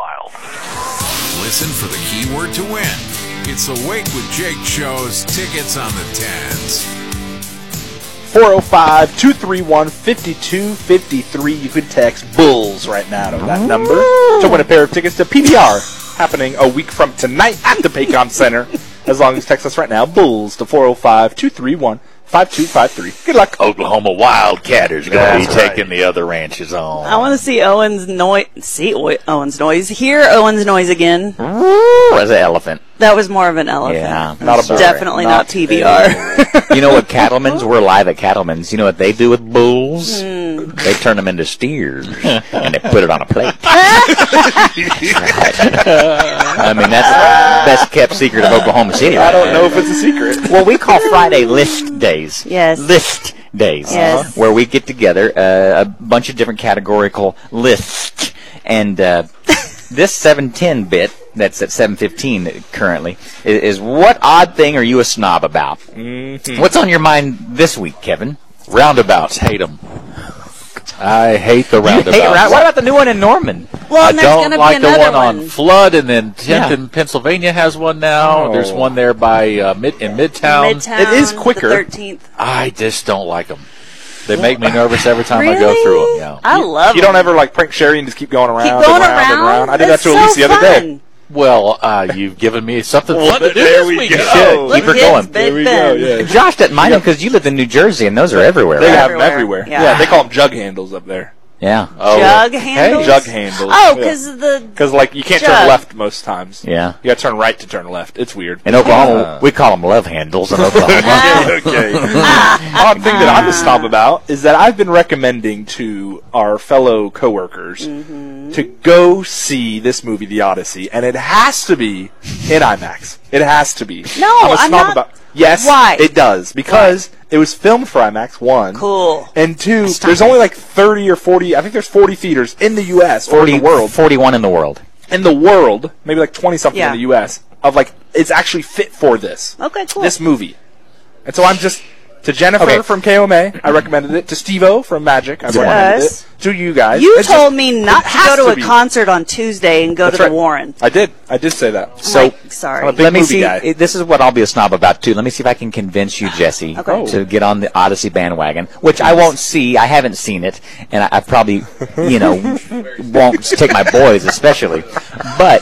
Wild. Listen for the keyword to win. It's the Wake with Jake show's tickets on the tens. 405-231-5253. You could text BULLS right now to that number to win a pair of tickets to PBR, happening a week from tonight at the Paycom Center. As long as you text us right now, BULLS to 405-231-5253. Good luck. Oklahoma Wildcatters going to be taking the other ranches on. I want to see Owen's noise. Owen's noise. Hear Owen's noise again. As an elephant. That was more of an elephant. Yeah, not a bull. Definitely not TBR. You know what Cattlemen's? We're live at Cattlemen's. You know what they do with bulls? They turn them into steers, and they put it on a plate. I mean, that's the best kept secret of Oklahoma City. I don't know if it's a secret. Well, we call Friday list days. Yes. List days. Yes. Where we get together a bunch of different categorical lists. And this 710 bit, that's at 7:15 currently, is what odd thing are you a snob about? Mm-hmm. What's on your mind this week, Kevin? Roundabouts, hate them. I hate the roundabouts. What about the new one in Norman? Well, I and there's going don't to be like the another one on Flood, and then 10th in Pennsylvania has one now. There's one there by in Midtown. It is quicker. The 13th. I just don't like them. They make me nervous every time I go through them. Yeah. I love You don't ever like prank Sherry and just keep going around Keep going and round and round? I did that to Elise the other day. Well, you've given me something fun to do there this we week. go. You should. Keep her going. There we go, yeah. Josh doesn't mind them because you live in New Jersey, and those are everywhere, They right? have them everywhere. Yeah. They call them jug handles up there. Yeah. Jug handles? Jug handles. Oh, because like you can't jug. turn left most times. Yeah. You got to turn right to turn left. It's weird. In Oklahoma, we call them love handles in Oklahoma. Okay. Odd thing that I'm a snob about is that I've been recommending to our fellow coworkers to go see this movie, The Odyssey, and it has to be in IMAX. It has to be. No, I'm snob not. Yes, Why? it does because it was filmed for IMAX. 1, Cool. and 2. There's only like 30 or 40. I think there's 40 theaters in the U.S. or in the world. 41 in the world. In the world, maybe like 20 something Yeah. in the U.S. of like it's actually fit for this. Okay, cool. This movie. And so I'm just to Jennifer from KOMA, I recommended it. To Steve-O from Magic, I recommended Yes. it. To you guys. You It's told just- me not it to has go to a be. concert on Tuesday and go That's to right. the Warren. I did say that. So, sorry. I'm a big let me movie see. guy. This is what I'll be a snob about too. Let me see if I can convince you, Jesse, Okay. to get on the Odyssey bandwagon, which I won't see. I haven't seen it, and I probably, won't take my boys, especially. But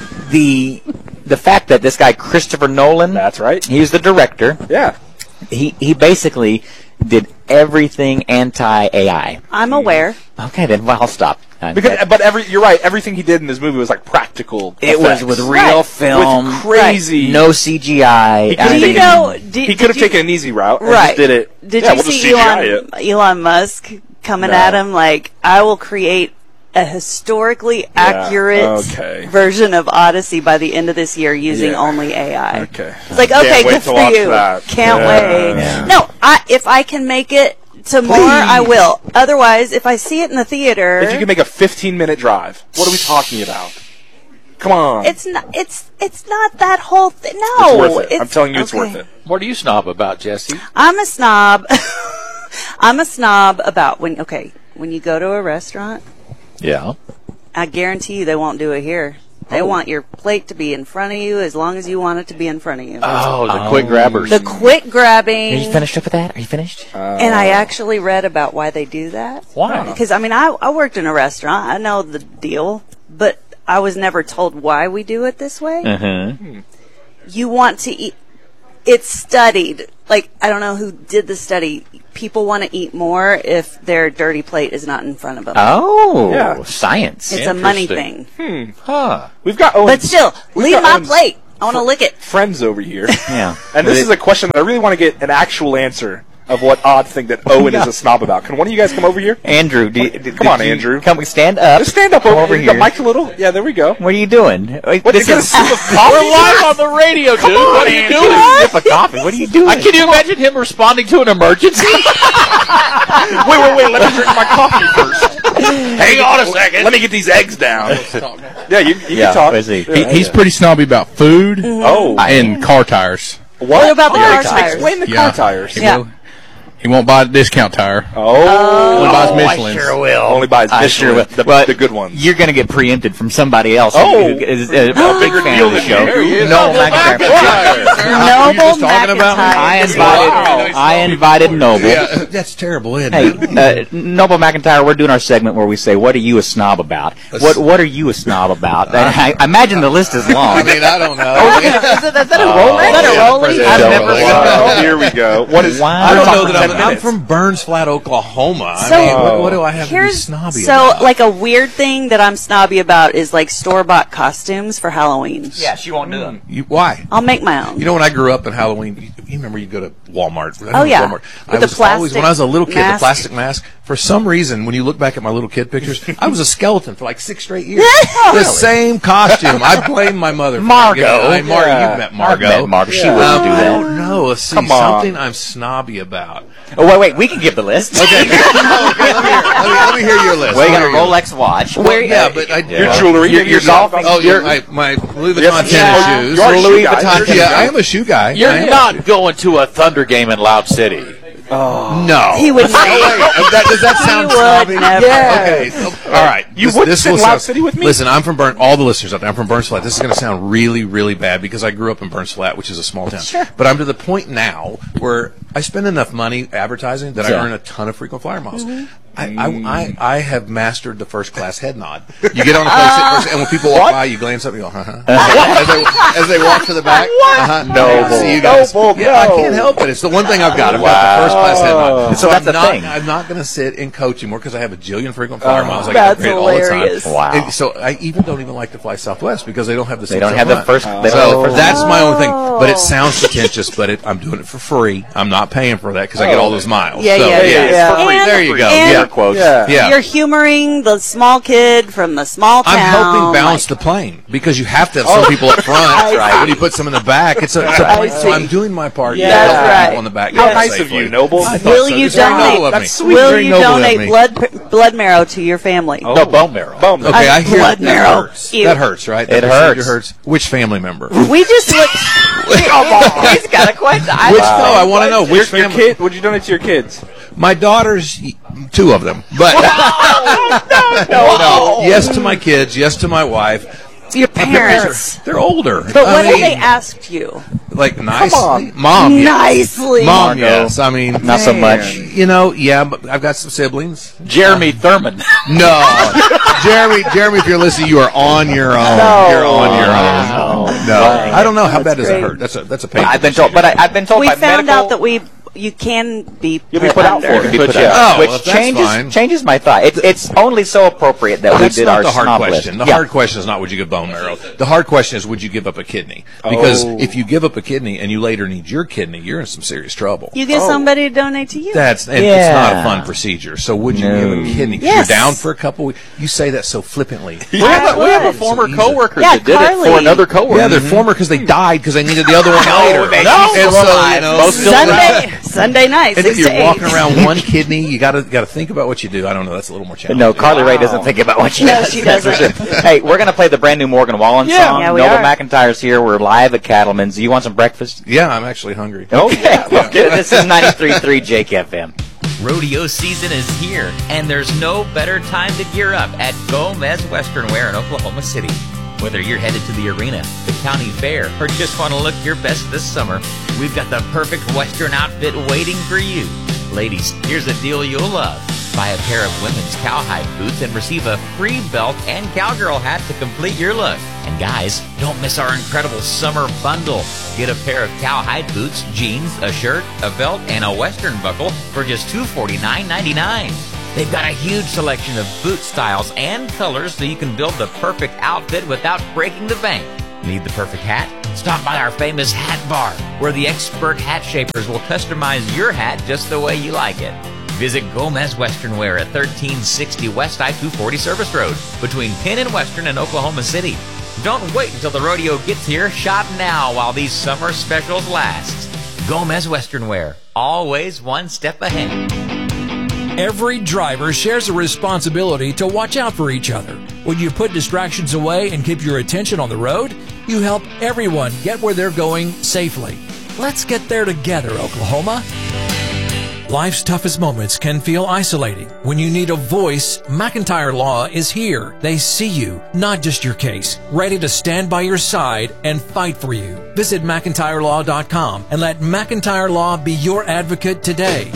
the fact that this guy Christopher Nolan, That's right. he's the director. Yeah. He basically did everything anti-AI. I'm aware. Okay, then well, I'll stop. You're right. Everything he did in this movie was like practical. It effects. was with real film, with crazy. no CGI. could've Do you taken- know? He could have taken an easy route. And Right. just did it. Did yeah, you we'll just see CGI it. Elon Musk coming No. at him like, I will create a historically accurate version of Odyssey by the end of this year using only AI. Okay. It's like, Can't okay, wait good to for watch you. that. Can't Yeah. wait. Yeah. No, if I can make it tomorrow, I will. Otherwise, if I see it in the theater, If you can make a 15-minute drive, what are we talking about? Come on. it's not. It's not that whole thing. No, It's worth it. I'm telling you, it's okay. worth it. What do you snob about, Jesse? I'm a snob. I'm a snob about when you go to a restaurant. Yeah. I guarantee you they won't do it here. They want your plate to be in front of you as long as you want it to be in front of you. Oh, the quick grabbers. The quick grabbing. Are you finished up with that? Are you finished? And I actually read about why they do that. Why? Because, I worked in a restaurant. I know the deal. But I was never told why we do it this way. Mm-hmm. You want to eat. It's studied. Like, I don't know who did the study. People want to eat more if their dirty plate is not in front of them. Oh, Yeah. science. It's a money Interesting. thing. Huh. We've got Owen's, But still, we've leave got my Owen's plate. I want to lick it. friends over here. Yeah. And this is a question that I really want to get an actual answer of what odd thing that Owen is a snob about. Can one of you guys come over here? Andrew, Come on, Andrew. Come, stand up. Just stand up Come over here. The mic a little. Yeah, there we go. What are you doing? What, This you get a is sip of coffee? We're live on the radio, dude. What are you doing? sip of coffee. What are you doing? Can you imagine him responding to an emergency? Wait. Let me drink my coffee first. Hang on a second. Let me get these eggs down. Yeah, you Yeah, can talk. let's see. He's pretty snobby about food Oh. and car tires. What about the car Explain tires? the car tires. Yeah. He won't buy a discount tire. Oh. Only buys Michelin. Sure will. Only buys I sure Michelin, will. the good ones. You're going to get preempted from somebody else. Oh. who is a bigger fan deal of the than show. you. Noble McIntyre. Noble talking about me? McIntyre. I invited Noble. Yeah, that's terrible, isn't Hey, it? Noble McIntyre, we're doing our segment where we say, "What are you a snob about?" What are you a snob about? I imagine the list is long. I mean, I don't know. Is that a Rolex? Is that a Rollie? I've never seen Wow. Here we go. What is? Wow. I don't know We're that talking I'm 10 minutes. from Burns Flat, Oklahoma. So- I mean, what do I have to be Here's snobby so about? like a weird thing that I'm snobby about is like store-bought costumes for Halloween. Yeah, she won't do them. Why? I'll make my own. You know, when I grew up in Halloween, you remember you go to Walmart. Oh, yeah. Walmart. With I the was always, when I was a little kid, plastic the plastic mask. For some reason, when you look back at my little kid pictures, I was a skeleton for like 6 straight years. The same costume. I blame my mother. For Margot. Margot, you've met Margot. I've met Margot. She wouldn't do I that. don't know. See, Come on. something I'm snobby about. Oh, wait, we can give the list. Okay, let me hear your list. We got a Let me hear your list. Rolex watch. Well, yeah, but Your jewelry, Your golfing. Oh, yeah, my Louis Vuitton Yes, tennis yeah. shoes. You are a shoe Louis guy. Vuitton. You're a shoe Yeah, guy. I am a shoe guy. I You're am. not going to a Thunder game in Loud City. No. He would never. Does that sound He would snobby? never. Okay. All right. You wouldn't sit in Loud City with me? Listen, I'm from Burns. All the listeners out there, I'm from Burns Flat. This is going to sound really, really bad because I grew up in Burns Flat, which is a small town. Sure. But I'm to the point now where I spend enough money advertising that I earn a ton of frequent flyer miles. I have mastered the first class head nod. You get on the place, and when people walk by, you glance up and you go, as they walk to the back. Noble. See you guys. Noble, Yeah, I no. can't help it. It's the one thing I've got. I've got the first class head nod. So that's the thing. I'm not going to sit and coach anymore because I have a jillion frequent flyer miles. I That's get upgraded all the hilarious. time. Wow. And so I even don't even like to fly Southwest because they don't have the They seats don't up have the front. first. They don't have the So first. that's my only thing. But it sounds pretentious, but I'm doing it for free. I'm not paying for that because I get all those miles. Yeah, So, yeah, yeah. For free. And- There you go. and- Yeah. quotes. Yeah. You're humoring the small kid from the small town. I'm helping balance the plane because you have to have some people up front. I When you put some in the back, it's a plane. So I'm doing my part. Yeah. to help That's people right. in the back. How get nice safely. of you, Noble. I thought Will so. you It's very donate? noble of me. That's sweet. Will Very you noble of donate me. blood marrow to your family? No bone marrow. Boom. Okay, I hear blood that marrow. hurts. Ew. That hurts, right? It That procedure hurts. Which family member? We just look. He's got a question. Which? No, I want to know which Your family. kid? Would you donate to your kids? My daughters, 2 of them, but no. Yes to my kids. Yes to my wife. Your parents. They're older. But what have they asked you? Like nicely? on. Mom, yes. Nicely. Mom, yes. I mean, Not so much. You know, yeah, but I've got some siblings. Jeremy Thurman. No, Jeremy, if you're listening, you are on your own. You're on your own. No, I don't know how bad does it great. hurt. That's a pain. I've been told, but I've been told We by found medical. out that you can be You'll be put out under. for it. Can be But put yeah. out. Oh, which well, that's fine. changes my thought. It's only so appropriate that we That's did not our the hard snob question. list. The hard question is not would you give bone marrow. The hard question is would you give up a kidney? Because if you give up a kidney and you later need your kidney, you're in some serious trouble. You get somebody to donate to you. It's not a Yeah. fun procedure. So would you give a kidney? 'Cause Yes. You're down for a couple. We say that so flippantly. We have a would. former So easy. coworker Yeah, that did it Carly. for another coworker. Yeah, they're former because they died because they needed the other one later. they- No, she's and still so, alive. you know, Most still Sunday night, and 6 if to you're 8. walking around one kidney, you got to think about what you do. I don't know. That's a little more challenging. No, Carly Rae doesn't think about what she No, does. she doesn't. Hey, we're going to play the brand new Morgan Wallen song. Yeah, we Noble are. McIntyre's here. We're live at Cattleman's. Do you want some breakfast? Yeah, I'm actually hungry. Okay. This is 93.3 Jake FM. Rodeo season is here, and there's no better time to gear up at Gomez Western Wear in Oklahoma City. Whether you're headed to the arena, the county fair, or just want to look your best this summer, we've got the perfect Western outfit waiting for you. Ladies, here's a deal you'll love. Buy a pair of women's cowhide boots and receive a free belt and cowgirl hat to complete your look. And guys, don't miss our incredible summer bundle. Get a pair of cowhide boots, jeans, a shirt, a belt, and a Western buckle for just $249.99. They've got a huge selection of boot styles and colors so you can build the perfect outfit without breaking the bank. Need the perfect hat? Stop by our famous hat bar, where the expert hat shapers will customize your hat just the way you like it. Visit Gomez Western Wear at 1360 West I-240 Service Road, between Penn and Western in Oklahoma City. Don't wait until the rodeo gets here. Shop now while these summer specials last. Gomez Western Wear, always one step ahead. Every driver shares a responsibility to watch out for each other. When you put distractions away and keep your attention on the road, you help everyone get where they're going safely. Let's get there together, Oklahoma. Life's toughest moments can feel isolating. When you need a voice, McIntyre Law is here. They see you, not just your case, ready to stand by your side and fight for you. Visit McIntyreLaw.com and let McIntyre Law be your advocate today.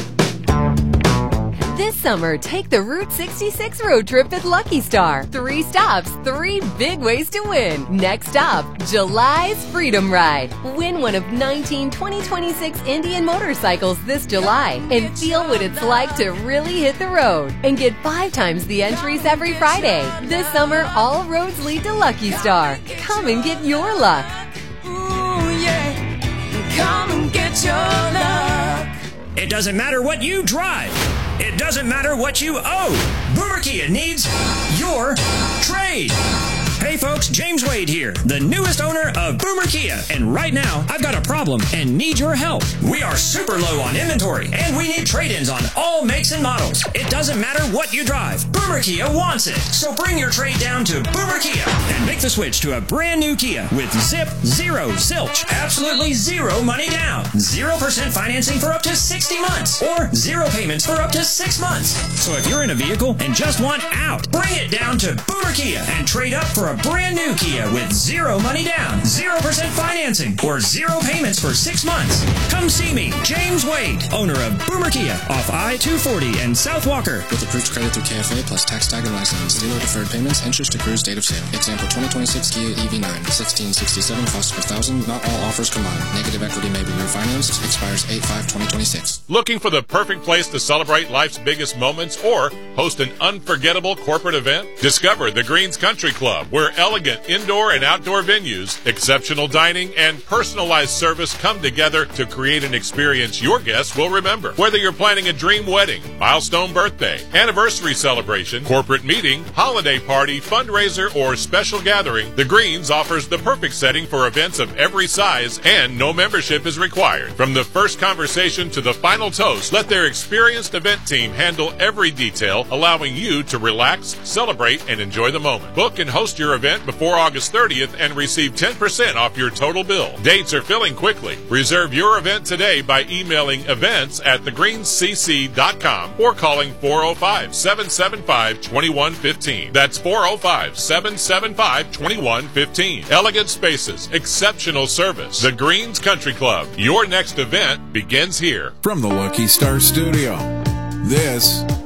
This summer, take the Route 66 road trip at Lucky Star. 3 stops, 3 big ways to win. Next stop, July's Freedom Ride. Win one of 19 2026 Indian motorcycles this July and feel what it's like to really hit the road. And get 5 times the entries every Friday. This summer, all roads lead to Lucky Star. Come and get your luck. Ooh, yeah. Come and get your luck. It doesn't matter what you drive. It doesn't matter what you owe. Boomer Kia needs your trade. Hey folks, James Wade here, the newest owner of Boomer Kia. And right now, I've got a problem and need your help. We are super low on inventory and we need trade-ins on all makes and models. It doesn't matter what you drive. Boomer Kia wants it. So bring your trade down to Boomer Kia and make the switch to a brand new Kia with zip, zero, zilch, absolutely zero money down, 0% financing for up to 60 months, or 0 payments for up to 6 months. So if you're in a vehicle and just want out, bring it down to Boomer Kia and trade up for a brand new Kia with 0 money down, 0% financing, or 0 payments for 6 months. Come see me, James Wade, owner of Boomer Kia, off I-240 and South Walker. With approved credit through KFA plus tax tag and license. 0 deferred payments, interest accrues date of sale. Example 2026 Kia EV9, 1667 cost per thousand. Not all offers combined. Negative equity may be refinanced. Expires 8/5/2026. Looking for the perfect place to celebrate life's biggest moments or host an unforgettable corporate event? Discover the Greens Country Club, where elegant indoor and outdoor venues, exceptional dining, and personalized service come together to create an experience your guests will remember. Whether you're planning a dream wedding, milestone birthday, anniversary celebration, corporate meeting, holiday party, fundraiser, or special gathering, the Greens offers the perfect setting for events of every size, and no membership is required. From the first conversation to the final toast, let their experienced event team handle every detail, allowing you to relax, celebrate, and enjoy the moment. Book and host your event before August 30th and receive 10% off your total bill. Dates are filling quickly. Reserve your event today by emailing events@thegreenscc.com or calling 405-775-2115. That's 405-775-2115. Elegant spaces, exceptional service. The Greens Country Club. Your next event begins here. From the Lucky Star Studio, this